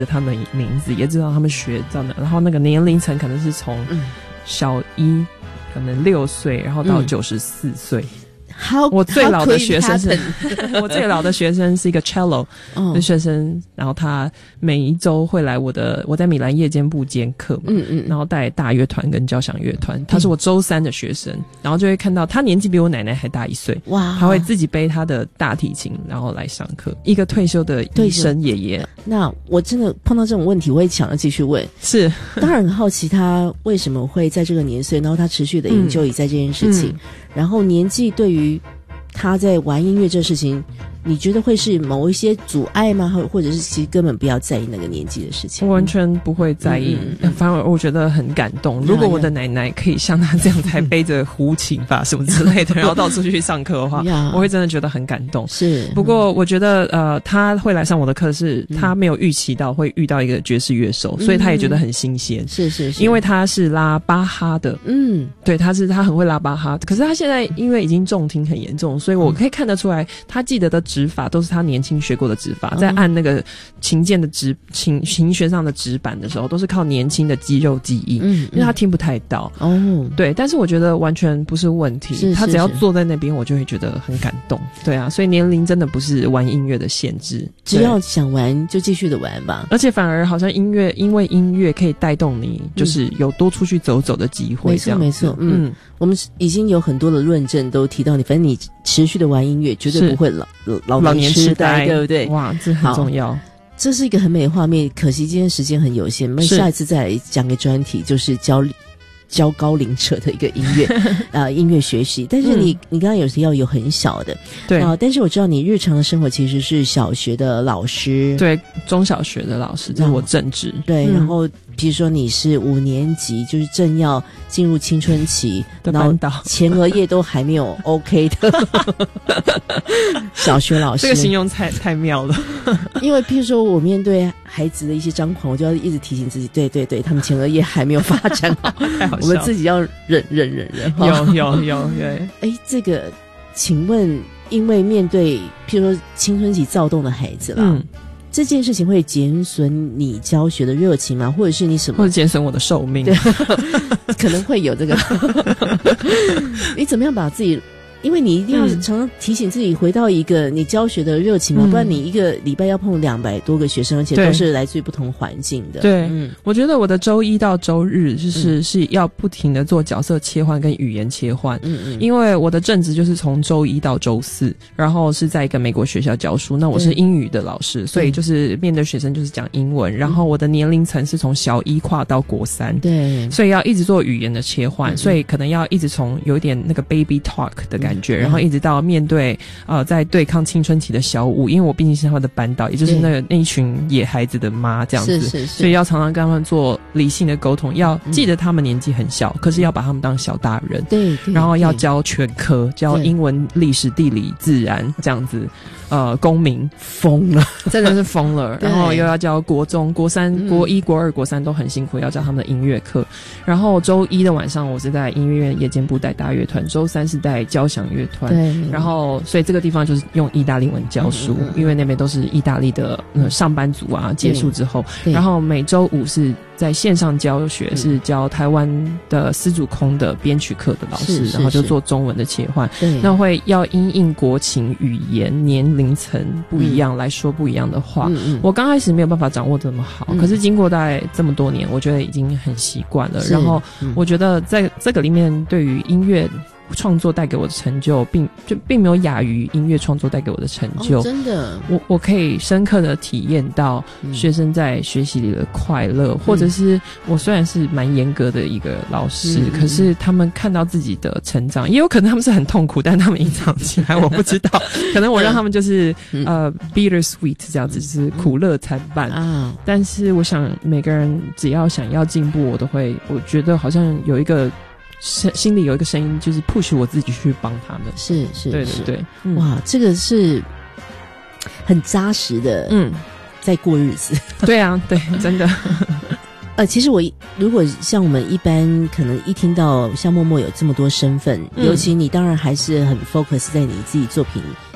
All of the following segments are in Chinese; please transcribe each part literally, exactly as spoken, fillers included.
他们名字，也知道他们学到哪，然后那个年龄层可能是从小一可能六岁，然后到九十四岁。 How, 我最老的学生是我最老的学生是一个 cello 的学生，然后他每一周会来我的我在米兰夜间部兼课嘛，嗯嗯，然后带大乐团跟交响乐团，他是我周三的学生，然后就会看到他年纪比我奶奶还大一岁，哇，他会自己背他的大提琴然后来上课，一个退休的医生爷爷。 那我真的碰到这种问题我也想要继续问，是当然很好奇他为什么会在这个年岁，然后他持续的研究也在这件事情，嗯嗯，然后年纪对于他在玩音乐这事情，你觉得会是某一些阻碍吗？或者是其实根本不要在意那个年纪的事情？ 我完全不会在意，嗯嗯，反而我觉得很感动。如果我的奶奶可以像他这样才背着胡琴吧什么之类的，然后到处去上课的话，我会真的觉得很感动。是，不过我觉得呃，他会来上我的课是他没有预期到会遇到一个爵士乐手，嗯，所以他也觉得很新鲜。是是是，因为他是拉巴哈的，嗯，对，他是他很会拉巴哈，可是他现在因为已经重听很严重，所以我可以看得出来，他记得的指法都是他年轻学过的指法，在按那个琴键的指琴琴弦上的指板的时候，都是靠年轻的肌肉记忆，嗯，因为他听不太到哦。对，但是我觉得完全不是问题，是是是，他只要坐在那边，我就会觉得很感动。对啊，所以年龄真的不是玩音乐的限制， 只要想玩就继续的玩吧。 而且反而好像音乐，因为音乐可以带动你，就是有多出去走走的机会。 没错没错，嗯，嗯，我们已经有很多的论证都提到你，反正你持续的玩音乐，绝对不会老老老年痴呆，对不对？ 哇，这很重要。 这是一个很美的画面，可惜今天时间很有限，我们下一次再来讲个专题，就是教教高龄者的一个音乐啊、呃，音乐学习。但是你、嗯、你刚刚有提到有很小的，对啊、呃，但是我知道你日常的生活其实是小学的老师， 对，中小学的老师，这是我正职。 对，嗯、然后比如说你是五年级，就是正要进入青春期的班导， 前额叶都还没有 OK 的小学老师， 这个形容太太妙了。 因为譬如说我面对孩子的一些张狂，我就要一直提醒自己，对对对，他们前额叶还没有发展好， 太好笑了， 我们自己要忍忍忍忍。 有有有对， 哎，这个，请问，因为面对譬如说青春期躁动的孩子啦，嗯，这件事情会减损你教学的热情吗？或者是你什么？ 或者减损我的寿命？ 对，可能会有这个。你怎么样把自己？因为你一定要常常提醒自己回到一个你教学的热情嘛、嗯，不然你一个礼拜要碰两百多个学生，而且都是来自于不同环境的。 对，嗯，我觉得我的周一到周日就是、嗯、是要不停的做角色切换跟语言切换。嗯嗯，因为我的正职就是从周一到周四，然后是在一个美国学校教书，那我是英语的老师，所以就是面对学生就是讲英文，然后我的年龄层是从小一跨到国三，对，所以要一直做语言的切换，嗯、所以可能要一直从有一点那个 baby talk 的感觉。感觉，然后一直到面对呃在对抗青春期的小五，因为我毕竟是他的班导，也就是那个那一群野孩子的妈这样子，是是是，所以要常常跟他们做理性的沟通，要记得他们年纪很小，嗯、可是要把他们当小大人，对，然后要教全科，教英文、历史、地理、自然这样子。呃，公民疯了，真的是疯了。然后又要教国中、国三、嗯、国一、国二、国三都很辛苦，要教他们的音乐课。然后周一的晚上，我是在音乐院夜间部带大乐团；周三是带交响乐团。对。然后，所以这个地方就是用意大利文教书，嗯嗯嗯，因为那边都是意大利的、呃、上班族啊。结束之后，然后每周五是在线上教学，是教台湾的丝竹空的编曲课的老师，然后就做中文的切换。对。那会要因应国情、语言、年龄。龄层不一样、嗯、来说不一样的话、嗯嗯、我刚开始没有办法掌握这么好、嗯、可是经过大概这么多年我觉得已经很习惯了，然后我觉得在这个里面对于音乐创作带给我的成就并就并没有亚于音乐创作带给我的成就、哦、真的我我可以深刻的体验到学生在学习里的快乐、嗯、或者是我虽然是蛮严格的一个老师、嗯、可是他们看到自己的成长，也有可能他们是很痛苦，但他们隐藏起来我不知道可能我让他们就是、嗯、呃 bitter sweet 这样子，就是苦乐参半啊、嗯。但是我想每个人只要想要进步，我都会我觉得好像有一个心里有一个声音，就是 push 我自己去帮他们。是是，对对对、嗯，哇，这个是很扎实的，嗯，在过日子。对啊，对，真的。呃，其实我如果像我们一般，可能一听到像默默有这么多身份，嗯、尤其你当然还是很 focus 在你自己作品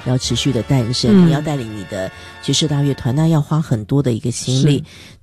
要持续的诞生，你要带领你的爵士大乐团，那要花很多的一个心力。